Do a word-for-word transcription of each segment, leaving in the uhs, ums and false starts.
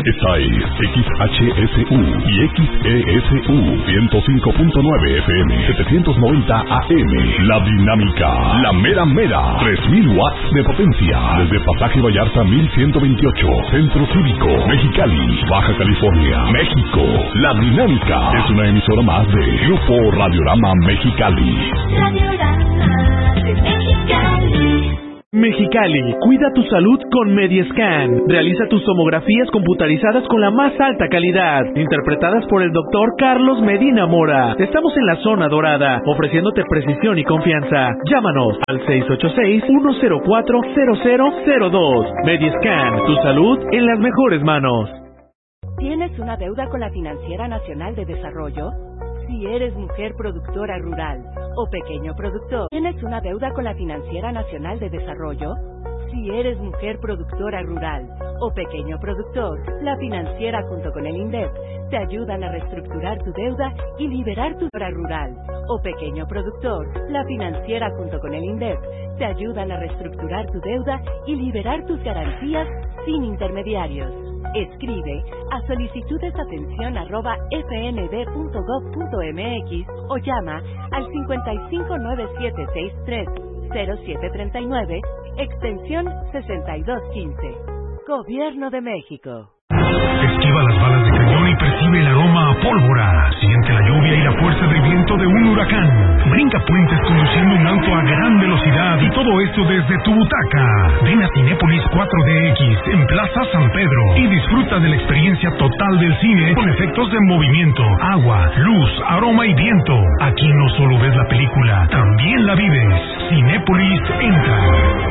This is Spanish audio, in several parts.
Esta es X H S U y X E S U ciento cinco punto nueve F M, setecientos noventa A M. La Dinámica, la mera mera, tres mil watts de potencia. Desde Pasaje Vallarta mil ciento veintiocho, Centro Cívico, Mexicali, Baja California, México. La Dinámica es una emisora más de Grupo Radiorama Mexicali. Radiorama de Mexicali. Mexicali, cuida tu salud con Mediescan. Realiza tus tomografías computarizadas con la más alta calidad, interpretadas por el doctor Carlos Medina Mora. Estamos en la zona dorada, ofreciéndote precisión y confianza. Llámanos al seis ocho seis, uno cero cuatro, cero cero cero dos. Mediescan, tu salud en las mejores manos. ¿Tienes una deuda con la Financiera Nacional de Desarrollo? Si eres mujer productora rural o pequeño productor, ¿tienes una deuda con la Financiera Nacional de Desarrollo? Si eres mujer productora rural o pequeño productor, la Financiera junto con el INDEP te ayudan a reestructurar tu deuda y liberar tu deuda rural o pequeño productor. La Financiera junto con el INDEP te ayudan a reestructurar tu deuda y liberar tus garantías sin intermediarios. Escribe a solicitudes atención arroba f n d punto gov punto m x o llama al cincuenta y cinco nueve siete seis tres cero siete tres nueve, extensión sesenta y dos quince. Gobierno de México. Esquiva las balas de cañón y percibe el aroma a pólvora. Siente la lluvia y la fuerza del viento de un huracán. Brinca puentes conduciendo un auto a gran velocidad y todo esto desde tu butaca. Ven a Cinépolis cuatro D X en Plaza San Pedro y disfruta de la experiencia total del cine con efectos de movimiento, agua, luz, aroma y viento. Aquí no solo ves la película, también la vives. Cinépolis entra.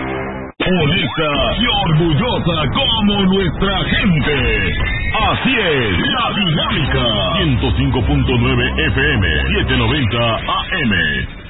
Honesta y orgullosa como nuestra gente. Así es, La Dinámica. ciento cinco punto nueve F M, setecientos noventa A M.